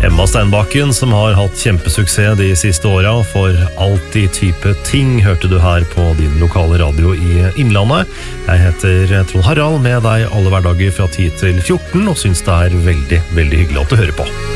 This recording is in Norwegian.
Emma Steinbakken, som har hatt kjempesuksess de siste åra for alltid type ting, hørte du her på din lokale radio i Innlandet. Jeg heter Trond Harald, med deg alle hverdager fra 10 til 14, og synes det er veldig, veldig hyggelig at du hører på.